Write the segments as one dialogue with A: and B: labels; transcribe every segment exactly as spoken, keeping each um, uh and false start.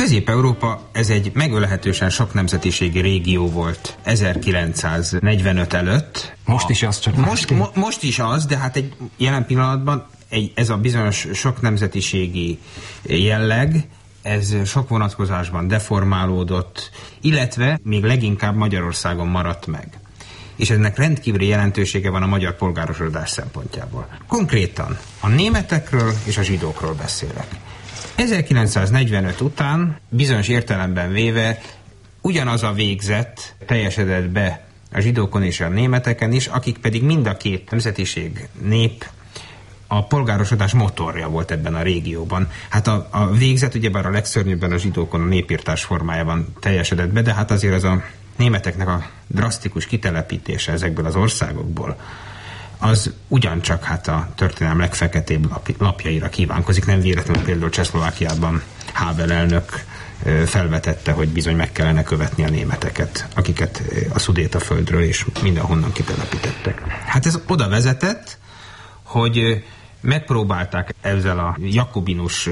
A: Közép-Európa ez egy megölhetősen sok nemzetiségi régió volt ezerkilencszáznegyvenöt előtt.
B: Most is az, csak
A: most, mo- most is az, de hát egy jelen pillanatban egy, ez a bizonyos sok nemzetiségi jelleg, ez sok vonatkozásban deformálódott, illetve még leginkább Magyarországon maradt meg. És ennek rendkívüli jelentősége van a magyar polgárosodás szempontjából. Konkrétan a németekről és a zsidókról beszélek. ezerkilencszáznegyvenöt után bizonyos értelemben véve ugyanaz a végzet teljesedett be a zsidókon és a németeken is, akik pedig mind a két nemzetiség, nép a polgárosodás motorja volt ebben a régióban. Hát a, a végzet ugyebár a legszörnyűbben a zsidókon a népírtás formájában teljesedett be, de hát azért az a németeknek a drasztikus kitelepítése ezekből az országokból, az ugyancsak hát a történelem legfeketébb lap, lapjaira kívánkozik. Nem véletlenül például Csehszlovákiában Havel elnök felvetette, hogy bizony meg kellene követni a németeket, akiket a Szudétaföldről és mindenhonnan kitelepítettek. Hát ez oda vezetett, hogy megpróbálták ezzel a jakobinus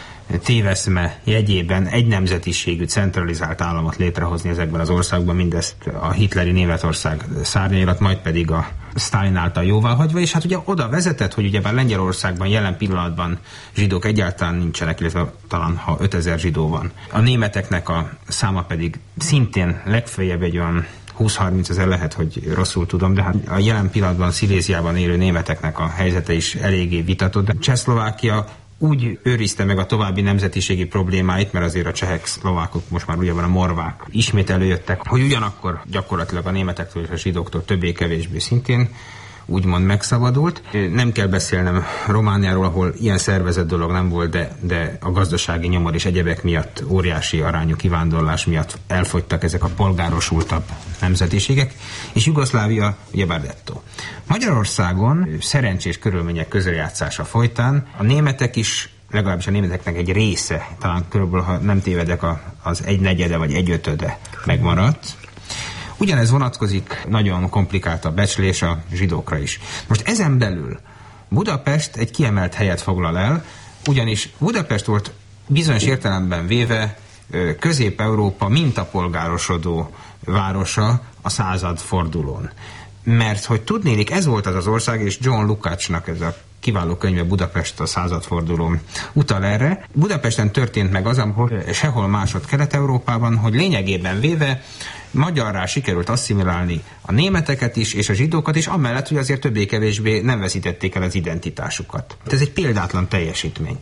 A: téveszme jegyében egy nemzetiségű centralizált államot létrehozni ezekben az országban, mindezt a hitleri Németország szárnyairat, majd pedig a Sztálin által jóváhagyva, és hát ugye oda vezetett, hogy ugyebár Lengyelországban jelen pillanatban zsidók egyáltalán nincsenek, illetve talán ha ötezer zsidó van. A németeknek a száma pedig szintén legfeljebb egy olyan húsz-harminc ezer, lehet, hogy rosszul tudom, de hát a jelen pillanatban Sziléziában élő németeknek a helyzete is eléggé vitatott. De Csehszlovákia úgy őrizte meg a további nemzetiségi problémáit, mert azért a csehek, szlovákok, most már ugyebben a morvák ismét előjöttek, hogy ugyanakkor gyakorlatilag a németektől és a zsidóktól többé-kevésbé szintén úgymond megszabadult. Nem kell beszélnem Romániáról, ahol ilyen szervezett dolog nem volt, de, de a gazdasági nyomor és egyebek miatt, óriási arányú kivándorlás miatt elfogytak ezek a polgárosultabb nemzetiségek, és Jugoszlávia ugyebár dettó. Magyarországon szerencsés körülmények közöljátszása folytán a németek is, legalábbis a németeknek egy része, talán körülbelül, ha nem tévedek, az egynegyede vagy egyötöde megmaradt. Ugyanez vonatkozik, nagyon komplikált a becslés a zsidókra is. Most ezen belül Budapest egy kiemelt helyet foglal el, ugyanis Budapest volt bizonyos értelemben véve Közép-Európa mintapolgárosodó városa a századfordulón. Mert hogy tudnélik, ez volt az az ország, és John Lukácsnak ez a kiváló könyve Budapest a századfordulón utal erre. Budapesten történt meg az, ahol sehol másod Kelet-Európában, hogy lényegében véve magyarrá sikerült asszimilálni a németeket is, és a zsidókat is, amellett, hogy azért többé-kevésbé nem veszítették el az identitásukat. Ez egy példátlan teljesítmény.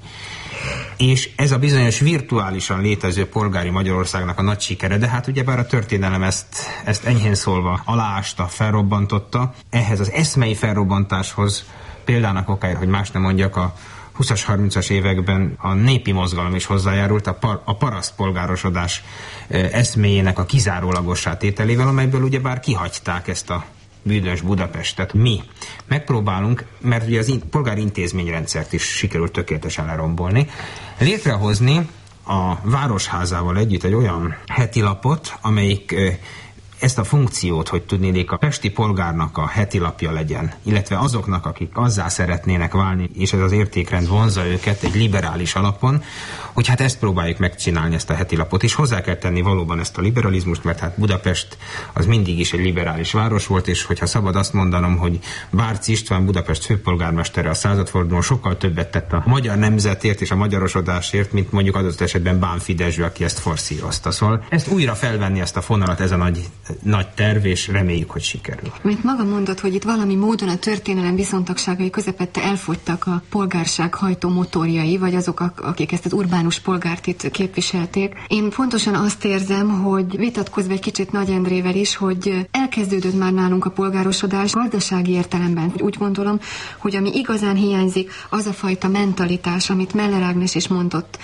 A: És ez a bizonyos virtuálisan létező polgári Magyarországnak a nagy sikere, de hát ugyebár a történelem ezt, ezt enyhén szólva aláásta, felrobbantotta. Ehhez az eszmei felrobbantáshoz példának okáért, hogy más nem mondjak, a húszas, harmincas években a népi mozgalom is hozzájárult a, par, a parasztpolgárosodás eszméjének a kizárólagossá tételével, amelyből ugyebár kihagyták ezt a bűnös Budapestet. Mi megpróbálunk, mert ugye az in, polgári intézményrendszert is sikerült tökéletesen lerombolni, létrehozni a Városházával együtt egy olyan heti lapot, amelyik ezt a funkciót, hogy tudnélik a pesti polgárnak a heti lapja legyen, illetve azoknak, akik azzá szeretnének válni, és ez az értékrend vonzza őket egy liberális alapon, hogy hát ezt próbáljuk megcsinálni, ezt a heti lapot, és hozzá kell tenni valóban ezt a liberalizmust, mert hát Budapest az mindig is egy liberális város volt, és hogyha szabad azt mondanom, hogy Bárci István, Budapest főpolgármestere a századfordulón sokkal többet tett a magyar nemzetért és a magyarosodásért, mint mondjuk adott esetben Bánffy Dezső, aki ezt forszírozta. Szóval ezt újra felvenni, ezt a fonalat, ez a nagy nagy terv, és reméljük, hogy sikerül.
C: Mint maga mondott, hogy itt valami módon a történelem viszontagságai közepette elfogytak a polgárság hajtó motorjai, vagy azok, akik ezt az urbánus polgárt itt képviselték. Én pontosan azt érzem, hogy vitatkozva egy kicsit Nagy Endrével is, hogy elkezdődött már nálunk a polgárosodás gazdasági értelemben. Úgy gondolom, hogy ami igazán hiányzik, az a fajta mentalitás, amit Meller Ágnes is mondott,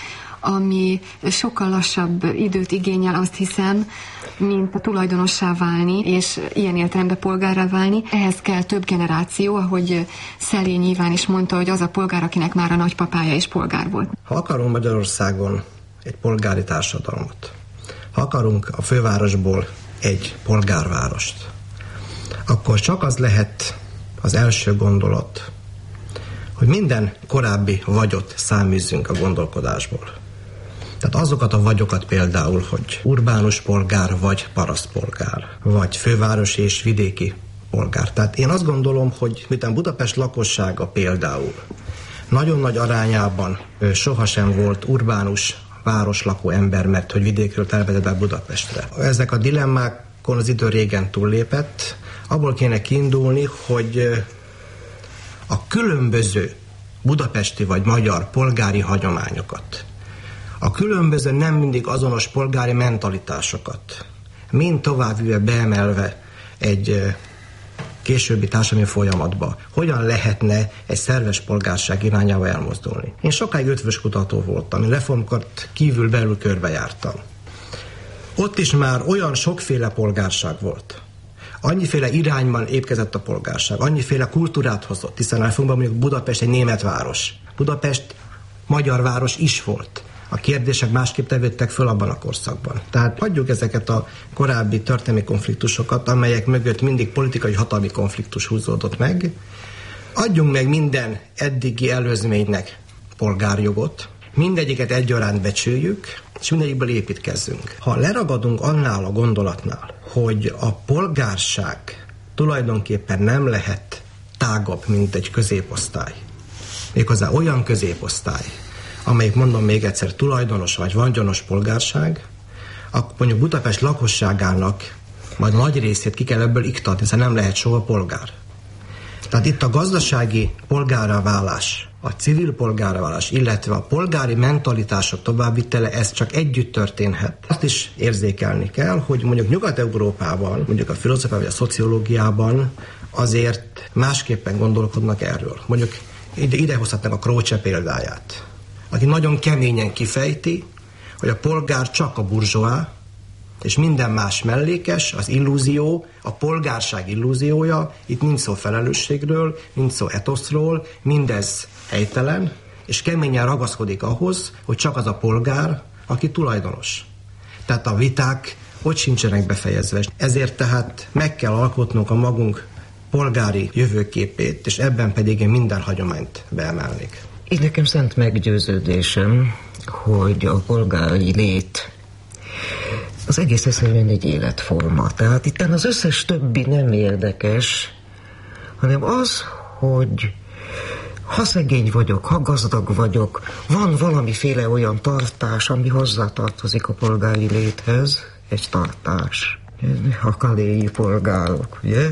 C: ami sokkal lassabb időt igényel, azt hiszem, mint a tulajdonossá válni, és ilyen értelemben polgárrá válni. Ehhez kell több generáció, ahogy Szelény Iván is mondta, hogy az a polgár, akinek már a nagypapája is polgár volt.
D: Ha akarunk Magyarországon egy polgári társadalmat, ha akarunk a fővárosból egy polgárvárost, akkor csak az lehet az első gondolat, hogy minden korábbi vagyot száműzzünk a gondolkodásból. Tehát azokat a vagyokat például, hogy urbánus polgár, vagy parasztpolgár, vagy fővárosi és vidéki polgár. Tehát én azt gondolom, hogy miután Budapest lakossága például nagyon nagy arányában sohasem volt urbánus városlakó ember, mert hogy vidékről telepedett be Budapestre. Ezek a dilemmákon az idő régen túllépett. Abból kéne kiindulni, hogy a különböző budapesti vagy magyar polgári hagyományokat, a különböző nem mindig azonos polgári mentalitásokat mind továbbvive beemelve egy későbbi társadalmi folyamatba, hogyan lehetne egy szerves polgárság irányába elmozdulni. Én sokáig ötvös kutató voltam, én reformkart kívül belül körbejártam. Ott is már olyan sokféle polgárság volt, annyiféle irányban épkezett a polgárság, annyiféle kultúrát hozott, hiszen elfogadom, mondjuk Budapest egy német város. Budapest magyar város is volt. A kérdések másképp tevődtek föl abban a korszakban. Tehát hagyjuk ezeket a korábbi történelmi konfliktusokat, amelyek mögött mindig politikai hatalmi konfliktus húzódott meg. Adjunk meg minden eddigi előzménynek polgárjogot, mindegyiket egyaránt becsüljük, és mindegyikből építkezzünk. Ha leragadunk annál a gondolatnál, hogy a polgárság tulajdonképpen nem lehet tágabb, mint egy középosztály, méghozzá olyan középosztály, amelyik, mondom még egyszer, tulajdonos vagy vagyonos polgárság, akkor mondjuk Budapest lakosságának majd nagy részét ki kell ebből iktatni, hiszen nem lehet soha polgár. Tehát itt a gazdasági polgárrá válás, a civil polgárrá válás, illetve a polgári mentalitások továbbvitele, ez csak együtt történhet. Azt is érzékelni kell, hogy mondjuk Nyugat-Európában, mondjuk a filozófiában vagy a szociológiában azért másképpen gondolkodnak erről. Mondjuk ide, idehozhatnak a Croce példáját, aki nagyon keményen kifejti, hogy a polgár csak a burzsóá, és minden más mellékes, az illúzió, a polgárság illúziója, itt nincs szó felelősségről, nincs szó etoszról, mindez helytelen, és keményen ragaszkodik ahhoz, hogy csak az a polgár, aki tulajdonos. Tehát a viták ott sincsenek befejezve. Ezért tehát meg kell alkotnunk a magunk polgári jövőképét, és ebben pedig én minden hagyományt beemelnék.
B: Így nekem szent meggyőződésem, hogy a polgári lét az egész egyszerűen egy életforma. Tehát itt az összes többi nem érdekes, hanem az, hogy ha szegény vagyok, ha gazdag vagyok, van valamiféle olyan tartás, ami hozzátartozik a polgári léthez, egy tartás. A kaléi polgárok, ugye?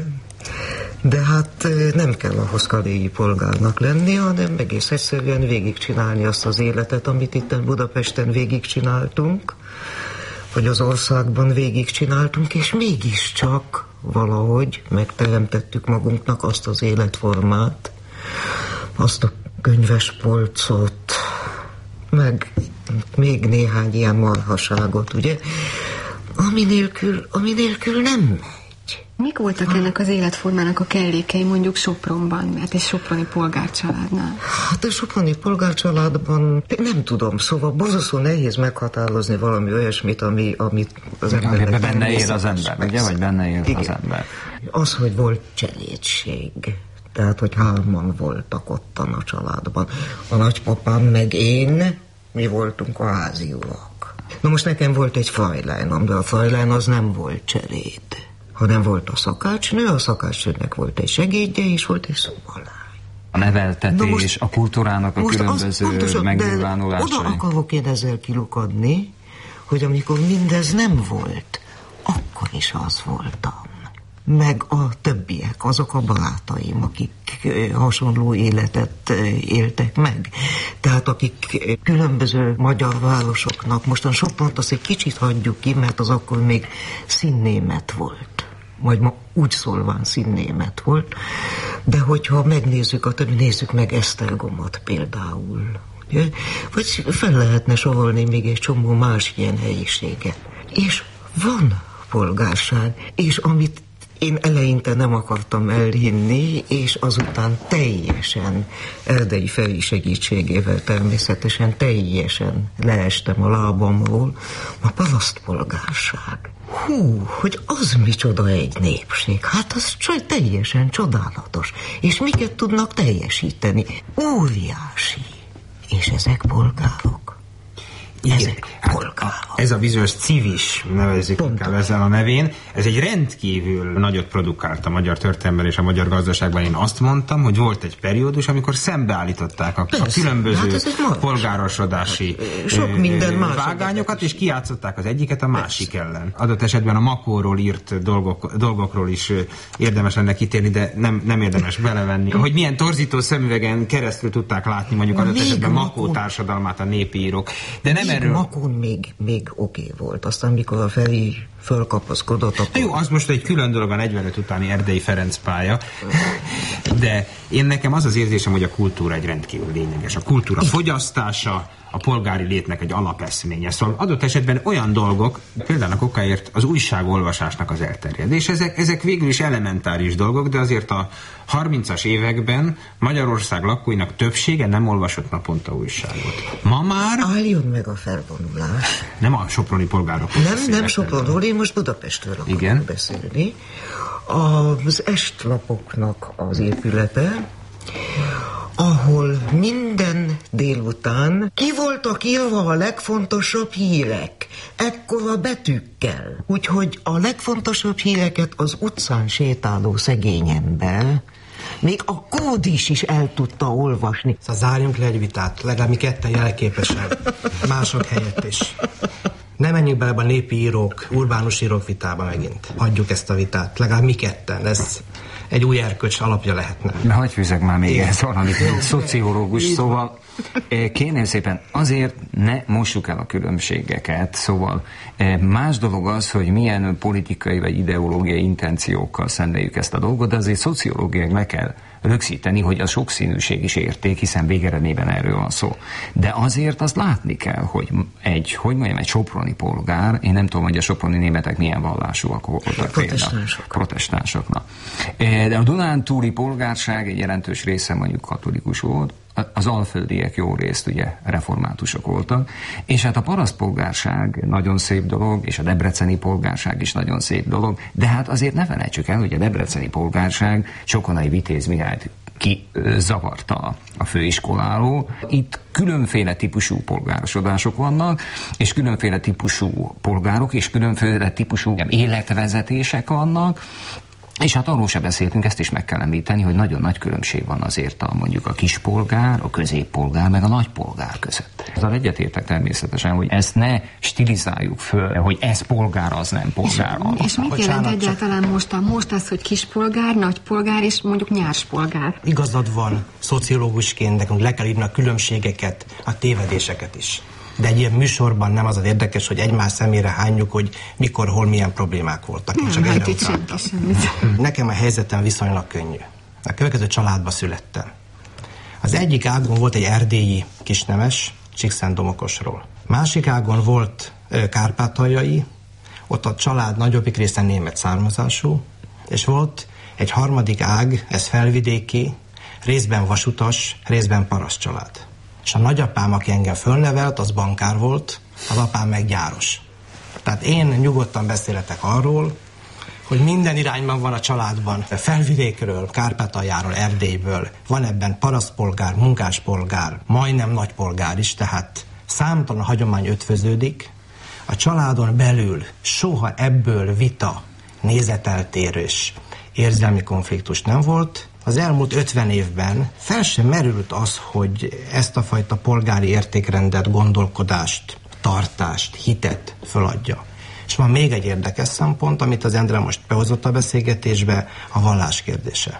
B: De hát nem kell ahhoz kaléi polgárnak lenni, hanem egész egyszerűen végigcsinálni azt az életet, amit itt Budapesten végigcsináltunk, vagy az országban végigcsináltunk, és mégiscsak valahogy megteremtettük magunknak azt az életformát, azt a könyvespolcot, meg még néhány ilyen marhaságot, ugye, ami nélkül, ami nélkül nem megy.
C: Mik voltak ennek az életformának a kellékei mondjuk Sopronban, mert egy soproni polgárcsaládnál?
B: Hát a soproni polgárcsaládban nem tudom, szóval borzasztó nehéz meghatározni valami olyasmit, ami, amit az embernek
E: benne él az ember, ugye? Vagy benne él
B: igen.
E: Az ember.
B: Az, hogy volt cselédség. Tehát, hogy hárman voltak ottan a családban. A nagypapám meg én, mi voltunk a háziurak. Na most nekem volt egy fajlánom, de a fajlán az nem volt cseléd, hanem volt a szakácsnő, a szakácsnőnek volt egy segédje, és volt egy szobalány.
E: A neveltetés, most, a kultúrának a különböző megnyilvánulása.
B: Oda akarok én ezzel kilukadni, hogy amikor mindez nem volt, akkor is az voltam. Meg a többiek, azok a barátaim, akik hasonló életet éltek meg. Tehát akik különböző magyar városoknak, mostan Sopront azt egy kicsit hagyjuk ki, mert az akkor még színnémet volt. Majd ma úgy szólván színnémet volt. De hogyha megnézzük a többi, nézzük meg Esztergomot például. Ugye? Vagy fel lehetne sorolni még egy csomó más ilyen helyiséget. És van polgárság, és amit én eleinte nem akartam elhinni, és azután teljesen Erdei Feri segítségével természetesen teljesen leestem a lábamról, a parasztpolgárság. Hú, hogy az micsoda egy népség, hát az teljesen csodálatos. És miket tudnak teljesíteni? Óriási. És ezek polgárok.
A: Igen, hát ez a bizonyos civis, nevezzük inkább ezzel a nevén, ez egy rendkívül nagyot produkált a magyar történelemben és a magyar gazdaságban. Én azt mondtam, hogy volt egy periódus, amikor szembeállították a, a különböző hát polgárosodási
B: sok minden
A: vágányokat, és kijátszották az egyiket a másik Persze. ellen. Adott esetben a Makóról írt dolgok, dolgokról is érdemes lenne kitérni, de nem, nem érdemes belevenni. Hogy milyen torzító szemüvegen keresztül tudták látni mondjuk adott esetben Makó társadalmát a népi írók. De nem erről...
B: Makón még, még oké okay volt. Aztán, mikor a Feri fölkapaszkodott, akkor...
A: Jó, az most egy külön dolog a negyvenöt utáni Erdélyi Ferenc pálya, de én nekem az az érzésem, hogy a kultúra egy rendkívül lényeges. A kultúra fogyasztása, a polgári létnek egy alapeszménye. Szóval adott esetben olyan dolgok, például a okáért az újságolvasásnak az elterjedés. Ezek, ezek végül is elementáris dolgok, de azért a harmincas években Magyarország lakóinak többsége nem olvasott naponta újságot. Ma már...
B: Álljon meg a felvonulás.
A: Nem a soproni polgárok.
B: Nem, nem Sopronról, én most Budapestről akarok Igen. beszélni. Az estlapoknak az épülete, ahol minden délután ki voltak írva a legfontosabb hírek, ekkora betűkkel. Úgyhogy a legfontosabb híreket az utcán sétáló szegény ember még a kódis is el tudta olvasni.
D: Szóval zárjunk le egy vitát, legalább mi ketten jelképesen, mások helyett is. Ne menjünk bele a népi írók, urbánus írók vitába megint. Hagyjuk ezt a vitát, legalább mi ketten, ez egy új erkölcs alapja lehetne.
E: De hagyj fűzek már még ezt valamit, mint szociológus, szóval kérném szépen, azért ne mossuk el a különbségeket, szóval más dolog az, hogy milyen politikai vagy ideológiai intenciókkal szenveljük ezt a dolgot, de azért szociológiai le kell rögzíteni, hogy a sokszínűség is érték, hiszen végeredményben erről van szó. De azért azt látni kell, hogy egy, hogy mondjam, egy soproni polgár, én nem tudom, hogy a soproni németek milyen vallásúak voltak például. Protestánsoknak. De a dunántúli polgárság egy jelentős része mondjuk katolikus volt, az alföldiek jó részt ugye reformátusok voltak, és hát a parasztpolgárság nagyon szép dolog, és a debreceni polgárság is nagyon szép dolog, de hát azért ne felejtsük el, hogy a debreceni polgárság Csokonai Vitéz Mihályt ki zavarta a főiskoláról. Itt különféle típusú polgárosodások vannak, és különféle típusú polgárok, és különféle típusú életvezetések vannak, és hát arról se beszéltünk, ezt is meg kell említeni, hogy nagyon nagy különbség van azért a mondjuk a kispolgár, a középpolgár, meg a nagypolgár között. Azzal egyetértek természetesen, hogy ezt ne stilizáljuk föl, hogy ez polgár, az nem polgár.
C: És, és mit jelent egyáltalán most, a, most az, hogy kispolgár, nagypolgár és mondjuk nyárspolgár?
D: Igazad van, szociológusként nekünk le kell írni a különbségeket, a tévedéseket is. De egy ilyen műsorban nem az az érdekes, hogy egymás szemére hányjuk, hogy mikor, hol, milyen problémák voltak.
C: Nem, csak hát itt senki semmit.
D: Nekem a helyzetem viszonylag könnyű. A következő családba születtem. Az egyik ágon volt egy erdélyi kisnemes, Csíkszentdomokosról. Másik ágon volt kárpátaljai, ott a család nagyobbik része német származású, és volt egy harmadik ág, ez felvidéki, részben vasutas, részben paraszt család. És a nagyapám, aki engem fölnevelt, az bankár volt, az apám meg gyáros. Tehát én nyugodtan beszélhetek arról, hogy minden irányban van a családban, felvidékről, Kárpátaljáról, Erdélyből, van ebben parasztpolgár, munkáspolgár, majdnem nagypolgár is, tehát számtalan hagyomány ötvöződik. A családon belül soha ebből vita, nézeteltérés, érzelmi konfliktus nem volt. Az elmúlt ötven évben fel sem merült az, hogy ezt a fajta polgári értékrendet, gondolkodást, tartást, hitet föladja. És van még egy érdekes szempont, amit az Endre most behozott a beszélgetésbe, a vallás kérdése.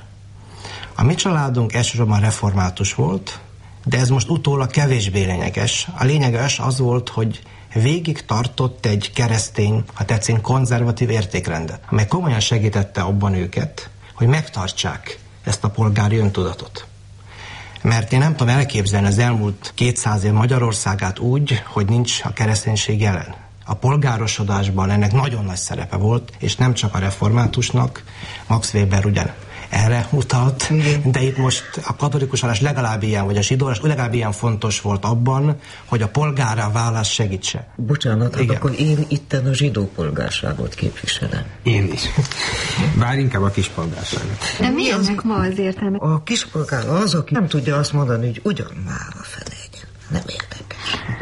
D: A mi családunk elsősorban református volt, de ez most utólag kevésbé lényeges. A lényeges az volt, hogy végig tartott egy keresztény, ha tetszik, konzervatív értékrendet, amely komolyan segítette abban őket, hogy megtartsák ezt a polgári öntudatot. Mert én nem tudom elképzelni az elmúlt kétszáz év Magyarországát úgy, hogy nincs a kereszténység jelen. A polgárosodásban ennek nagyon nagy szerepe volt, és nem csak a reformátusnak, Max Weber ugyan erre utalt, igen. De itt most a katolikus vallás legalább ilyen, vagy a zsidóvallás legalább ilyen fontos volt abban, hogy a polgárrá válás segítse.
B: Bocsánat, hát akkor én itten a zsidó polgárságot képviselem.
A: Én is. Bár inkább a kispolgárságot.
C: De mi ennek ma az értelme?
B: A kispolgár az, aki nem tudja azt mondani, hogy ugyan már a felejtjen. Nem érdekes.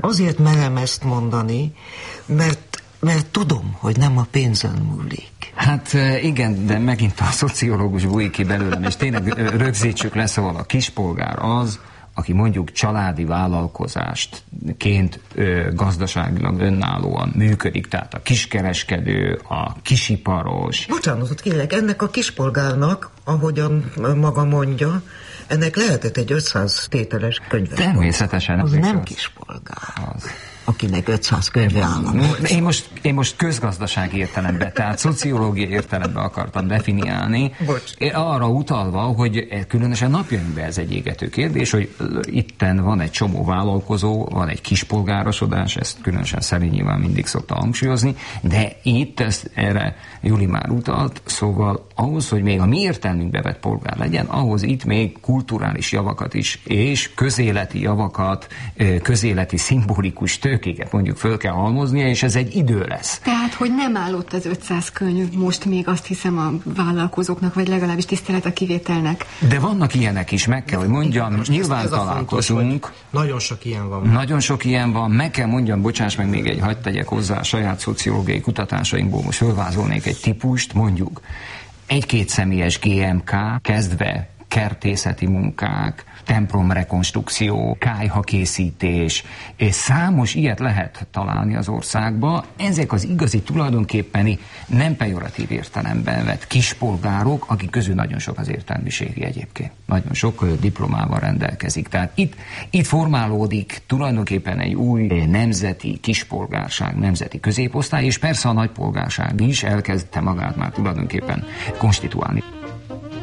B: azért merem ezt mondani, mert, mert tudom, hogy nem a pénzen múlik.
E: Hát igen, de megint a szociológus bújik ki belőlem, és tényleg rögzítsük le, szóval a kispolgár az, aki mondjuk családi vállalkozásként ö, gazdaságilag önállóan működik, tehát a kiskereskedő, a kisiparos.
B: Bocsánatot kérlek, ennek a kispolgárnak, ahogyan maga mondja, ennek lehetett egy ötszáz tételes könyve.
E: Természetesen.
B: Az nem
E: az.
B: kispolgár.
E: Az.
B: Akinek ötszáz könyve áll.
E: Én most, én most közgazdasági értelemben, tehát szociológiai értelemben akartam definiálni, Bocs. arra utalva, hogy különösen napjainkban ez egy égető kérdés, hogy itten van egy csomó vállalkozó, van egy kispolgárosodás, ezt különösen Szerény nyilván mindig szokta hangsúlyozni, de itt ezt, erre Juli már utalt, szóval ahhoz, hogy még a mi értelmünkbe vett polgár legyen, ahhoz itt még kulturális javakat is, és közéleti javakat, közéleti szimbolikus tőkéket mondjuk föl kell halmoznia, és ez egy idő lesz.
C: Tehát, hogy nem állott az ötszáz könyv most még, azt hiszem, a vállalkozóknak, vagy legalábbis tisztelet a kivételnek.
E: De vannak ilyenek is, meg kell, hogy mondjam, most nyilván találkozunk.
D: Fontos, nagyon sok ilyen van.
E: Nagyon sok ilyen van, meg kell mondjam, bocsáss meg még egy, hagyd tegyek hozzá a saját szociológiai kutatásainkból, most fölvázolnék egy típust, mondjuk egy-két személyes gé em ká, kezdve kertészeti munkák, templomrekonstrukció, kályhakészítés, és számos ilyet lehet találni az országba. Ezek az igazi tulajdonképpeni, nem pejoratív értelemben vett kispolgárok, akik közül nagyon sok az értelmiségi egyébként. Nagyon sok diplomával rendelkezik. Tehát itt, itt formálódik tulajdonképpen egy új nemzeti kispolgárság, nemzeti középosztály, és persze a nagypolgárság is elkezdte magát már tulajdonképpen konstituálni.